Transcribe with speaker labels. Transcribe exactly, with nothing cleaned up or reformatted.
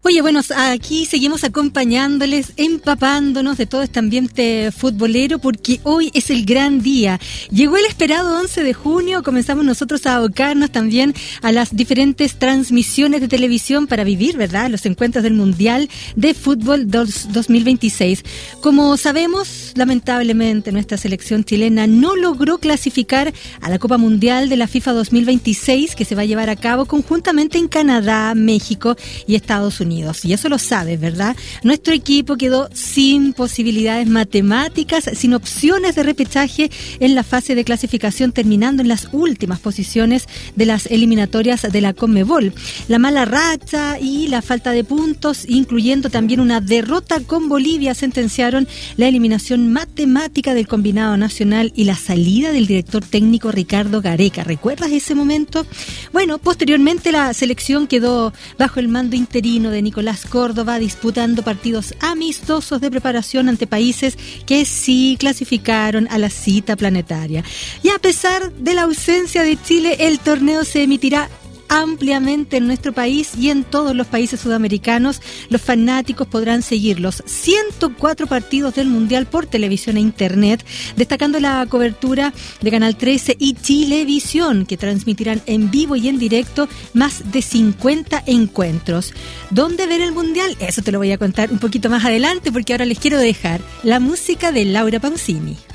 Speaker 1: Oye, bueno, aquí seguimos acompañándoles, empapándonos de todo este ambiente futbolero, porque hoy es el gran día. Llegó el esperado once de junio, comenzamos nosotros a abocarnos también a las diferentes transmisiones de televisión para vivir, ¿verdad?, los encuentros del Mundial de Fútbol dos mil veintiséis. Como sabemos, lamentablemente nuestra selección chilena no logró clasificar a la Copa Mundial de la FIFA dos mil veintiséis, que se va a llevar a cabo conjuntamente en Canadá, México y Estados Unidos. Y eso lo sabes, ¿verdad? Nuestro equipo quedó sin posibilidades matemáticas, sin opciones de repechaje en la fase de clasificación, terminando en las últimas posiciones de las eliminatorias de la Conmebol. La mala racha y la falta de puntos, incluyendo también una derrota con Bolivia, sentenciaron la eliminación matemática del combinado nacional y la salida del director técnico Ricardo Gareca. ¿Recuerdas ese momento? Bueno, posteriormente la selección quedó bajo el mando interino de Nicolás Córdoba, disputando partidos amistosos de preparación ante países que sí clasificaron a la cita planetaria. Y a pesar de la ausencia de Chile, el torneo se emitirá ampliamente en nuestro país y en todos los países sudamericanos. Los fanáticos podrán seguir los ciento cuatro partidos del Mundial por televisión e internet, destacando la cobertura de Canal trece y Chilevisión, que transmitirán en vivo y en directo más de cincuenta encuentros. ¿Dónde ver el Mundial? Eso te lo voy a contar un poquito más adelante, porque ahora les quiero dejar la música de Laura Pausini.